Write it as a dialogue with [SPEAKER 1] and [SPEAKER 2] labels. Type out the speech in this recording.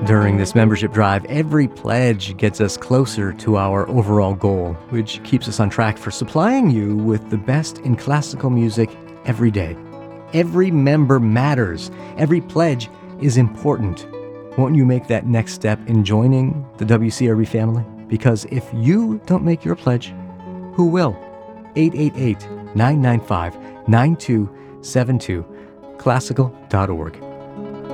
[SPEAKER 1] During this membership drive, every pledge gets us closer to our overall goal, which keeps us on track for supplying you with the best in classical music every day. Every member matters. Every pledge is important. Won't you make that next step in joining the WCRB family? Because if you don't make your pledge, who will? 888-995-9272, classical.org.